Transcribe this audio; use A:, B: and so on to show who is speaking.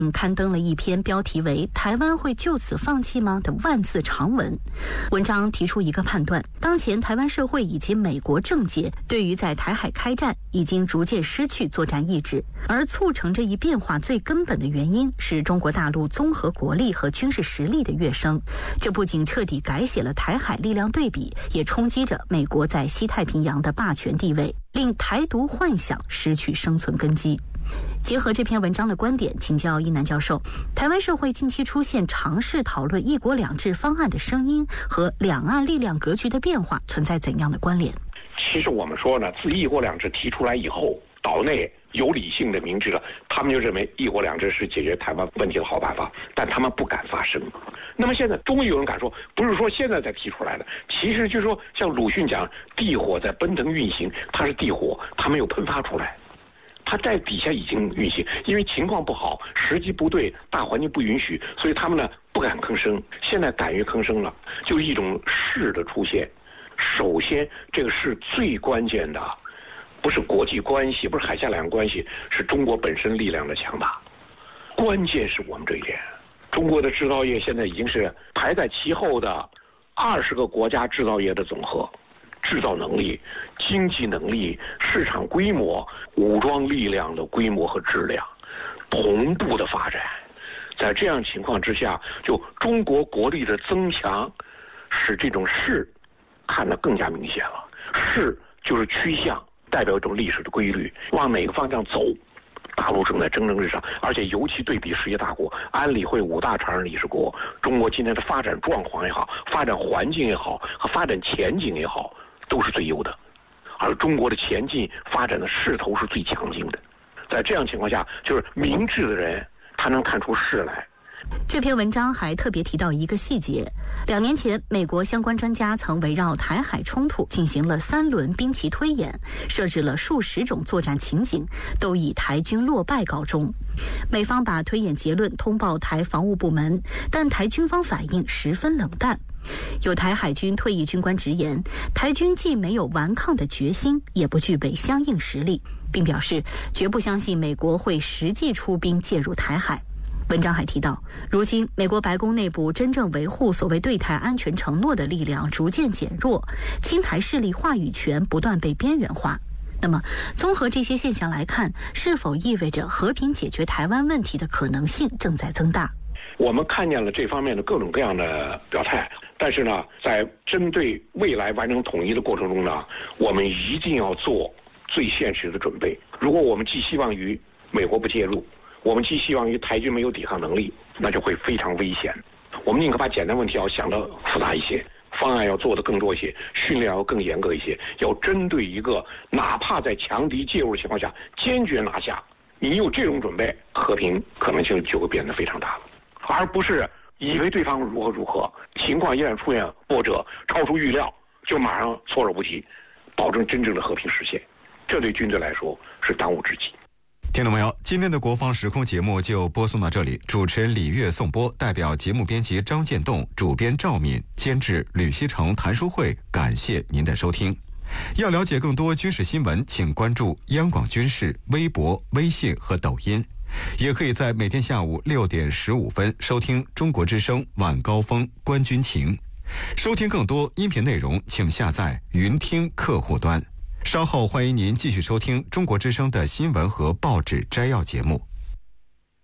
A: 刊登了一篇标题为台湾会就此放弃吗的万字长文。文章提出一个判断，当前台湾社会以及美国政界对于在台海开战已经逐渐失去作战意志，而促成这一变化最根本的原因是中国大陆综合国力和军事实力的跃升。这不仅彻底改写了台海力量对比，也冲击着美国在西太平洋的霸权地位，令台独幻想失去生存根基。结合这篇文章的观点，请教一南教授，台湾社会近期出现尝试讨论一国两制方案的声音和两岸力量格局的变化存在怎样的关联？
B: 其实我们说呢，自一国两制提出来以后，岛内有理性的明智的，他们就认为一国两制是解决台湾问题的好办法，但他们不敢发声。那么现在终于有人敢说，不是说现在才提出来的，其实就是说像鲁迅讲地火在奔腾运行，它是地火，它没有喷发出来，它在底下已经运行，因为情况不好，时机不对，大环境不允许，所以他们呢不敢吭声。现在敢于吭声了，就是一种势的出现。首先这个是最关键的，不是国际关系，不是海峡两岸关系，是中国本身力量的强大。关键是我们这一点，中国的制造业现在已经是排在其后的20个国家制造业的总和，制造能力、经济能力、市场规模、武装力量的规模和质量同步的发展。在这样情况之下，就中国国力的增强，使这种势看得更加明显了。势就是趋向，代表一种历史的规律，往哪个方向走，大陆正在蒸蒸日上。而且尤其对比世界大国，安理会5大常任理事国，中国今天的发展状况也好，发展环境也好，和发展前景也好，都是最优的。而中国的前进发展的势头是最强劲的。在这样情况下，就是明智的人他能看出势来。
A: 这篇文章还特别提到一个细节，2年前美国相关专家曾围绕台海冲突进行了3轮兵棋推演，设置了数十种作战情景，都以台军落败告终。美方把推演结论通报台防务部门，但台军方反应十分冷淡。有台海军退役军官直言，台军既没有顽抗的决心，也不具备相应实力，并表示绝不相信美国会实际出兵介入台海。文章还提到，如今美国白宫内部真正维护所谓对台安全承诺的力量逐渐减弱，亲台势力话语权不断被边缘化。那么综合这些现象来看，是否意味着和平解决台湾问题的可能性正在增大？
B: 我们看见了这方面的各种各样的表态，但是呢，在针对未来完成统一的过程中呢，我们一定要做最现实的准备。如果我们寄希望于美国不介入，我们寄希望于台军没有抵抗能力，那就会非常危险。我们宁可把简单问题要想得复杂一些，方案要做得更多一些，训练要更严格一些，要针对一个哪怕在强敌介入的情况下坚决拿下。你有这种准备，和平可能性就会变得非常大了，而不是以为对方如何如何，情况一旦出现波折超出预料，就马上措手不及，保证真正的和平实现。这对军队来说是当务之急。
C: 听众朋友，今天的国防时空节目就播送到这里，主持人李悦颂播，代表节目编辑张建栋，主编赵敏，监制吕希成、谭书慧，感谢您的收听。要了解更多军事新闻，请关注央广军事微博、微信和抖音，也可以在每天下午6点15分收听中国之声晚高峰观军情。收听更多音频内容，请下载云听客户端。稍后欢迎您继续收听中国之声的新闻和报纸摘要节目。